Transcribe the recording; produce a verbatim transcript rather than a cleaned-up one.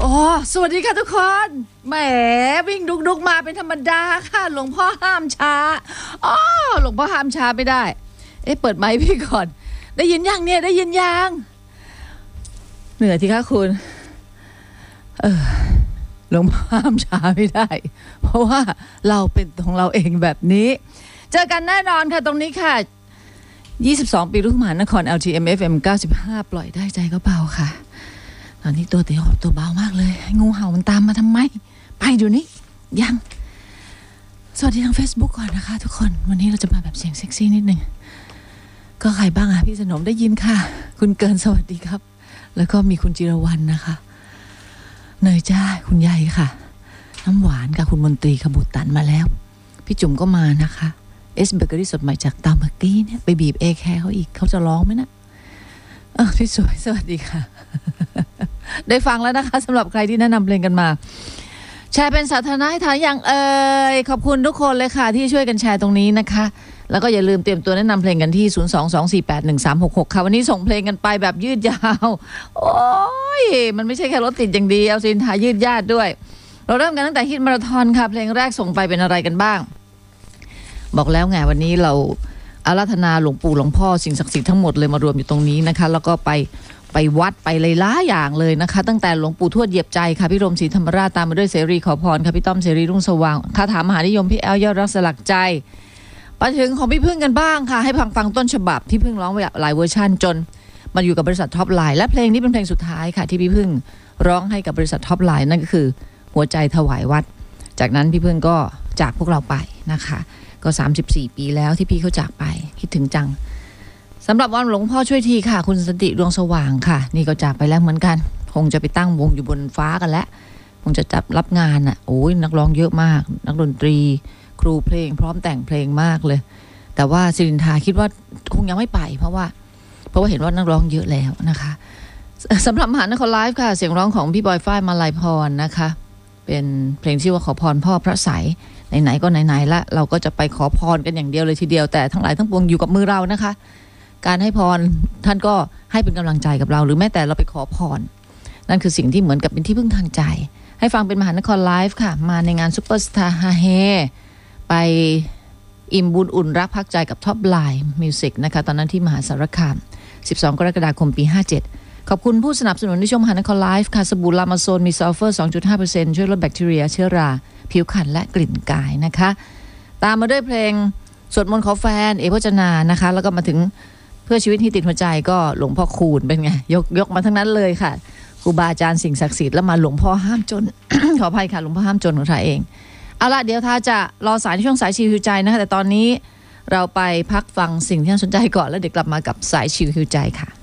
อ๋อสวัสดีค่ะทุกคนแหมวิ่งดุกๆมาเป็นธรรมดาค่ะหลวงพ่อห้ามช้าอ๋อหลวงพ่อห้ามช้าไม่ได้เอ๊ะเปิดไมค์พี่ก่อนได้ยินยังเนี่ยได้ยินยังเหนื่อยทีคะคุณเออหลวงพ่อห้ามช้าไม่ได้เพราะว่าเราเป็นของเราเองแบบนี้เจอกันแน่นอนค่ะตรงนี้ค่ะยี่สิบสองปีรุ่งมหานคร แอล ที เอ็ม เอฟ เอ็ม เก้าสิบห้าปล่อยได้ใจก็เบาค่ะตอนนี้ตัวเตียวตัวเบามากเลยงูเห่ามันตามมาทำไมไปเดี๋ยวนี้ยังสวัสดีทาง Facebook ก่อนนะคะทุกคนวันนี้เราจะมาแบบเสียงเซ็กซี่นิดนึงก็ใครบ้างอ่ะพี่สนมได้ยินค่ะคุณเกินสวัสดีครับแล้วก็มีคุณจิรวรรณนะคะเนยจ้าคุณใหญ่ค่ะน้ำหวานกับคุณมนตรีขบุตรตันมาแล้วพี่จุ๋มก็มานะคะเอสเบเกอรี่สดใหม่จากเตาเมื่อกี้เนี่ยไปบีบเอแคร์เขาอีกเขาจะร้องไหมนะเออพี่สวยสวัสดีค่ะได้ฟังแล้วนะคะสำหรับใครที่แนะนำเพลงกันมาแชร์เป็นสาธารณะให้ทานอย่างเอ่ยขอบคุณทุกคนเลยค่ะที่ช่วยกันแชร์ตรงนี้นะคะแล้วก็อย่าลืมเตรียมตัวแนะนำเพลงกันที่ศูนย์ สอง สอง สี่ แปด หนึ่ง สาม หก หกค่ะวันนี้ส่งเพลงกันไปแบบยืดยาวโอ้ยมันไม่ใช่แค่รถติดอย่างเดียวสินทายืดยาดด้วยเราเริ่มกันตั้งแต่ฮิตมาราธอนค่ะเพลงแรกส่งไปเป็นอะไรกันบ้างบอกแล้วไงวันนี้เราอาราธนาหลวงปู่หลวงพ่อสิ่งศักดิ์สิทธิ์ทั้งหมดเลยมารวมอยู่ตรงนี้นะคะแล้วก็ไปไปวัดไปเลยล้าอย่างเลยนะคะตั้งแต่หลวงปู่ทวดเหยียบใจค่ะพี่รมศรีธรรมราชตามมาด้วยเสรีขอพรค่ะพี่ต้อมเสรีรุ่งสว่างคาถามหานิยมพี่แอลยอดรักสลักใจไปถึงของพี่พึ่งกันบ้างค่ะให้ฟังฟังต้นฉบับที่พึ่งร้องไว้หลายเวอร์ชันจนมาอยู่กับบริษัทท็อปไลน์และเพลงนี้เป็นเพลงสุดท้ายค่ะที่พี่พึ่งร้องให้กับบริษัทท็อปไลน์นั่นก็คือหัวใจถวายวัดจากนั้นพี่พึ่งก็จากพวกเราไปนะคะก็สามสิบสี่ปีแล้วที่พี่เขาจากไปคิดถึงจังสำหรับวันหลวงพ่อช่วยทีค่ะคุณสันติดวงสว่างค่ะนี่ก็จากไปแล้วเหมือนกันคงจะไปตั้งวงอยู่บนฟ้ากันแล้วคงจะจับรับงานอ่ะโอ้ยนักร้องเยอะมากนักดนตรีครูเพลงพร้อมแต่งเพลงมากเลยแต่ว่าศิรินทราคิดว่าคงยังไม่ไปเพราะว่าเพราะว่าเห็นว่านักร้องเยอะแล้วนะคะสำหรับมหานครไลฟ์ค่ะเสียงร้องของพี่บอยฝ้ายมาลัยพรนะคะเป็นเพลงชื่อว่าขอพรพ่อพระใสไหนๆก็ไหนๆละเราก็จะไปขอพรกันอย่างเดียวเลยทีเดียวแต่ทั้งหลายทั้งปวงอยู่กับมือเรานะคะการให้พรท่านก็ให้เป็นกำลังใจกับเราหรือแม้แต่เราไปขอพรนั่นคือสิ่งที่เหมือนกับเป็นที่พึ่งทางใจให้ฟังเป็นมหานครไลฟ์ค่ะมาในงานซุปเปอร์สตาร์ฮาเฮไปอิ่มบุญอุ่นรักพักใจกับท็อปไลน์มิวสิกนะคะตอนนั้นที่มหาสารคามสิบสองกรกฎาคมปีห้าเจ็ดขอบคุณผู้สนับสนุนในช่วงมหานครไลฟ์ค่ะสบู่ลามาโซนมีซัลเฟอร์ สองจุดห้าเปอร์เซ็นต์ ช่วยลดแบคทีเรียเชื้อราผิวขันและกลิ่นกายนะคะตามมาด้วยเพลงสวดมนต์ขอแฟนเอพจนานะคะแล้วก็มาถึงเพื่อชีวิตที่ติดหัวใจก็หลวงพ่อคูณเป็นไงยกยกมาทั้งนั้นเลยค่ะครูบาอาจารย์สิ่งศักดิ์สิทธิ์แล้วมาหลวงพ่อห้ามจน ขออภัยค่ะหลวงพ่อห้ามจนของท่านเองเอาละเดี๋ยวท่าจะรอสายในช่วงสายชิวหิวใจนะคะแต่ตอนนี้เราไปพักฟังสิ่งที่น่าสนใจก่อนแล้วเดี๋ยวกลับมากับสายชิวหิวใจค่ะ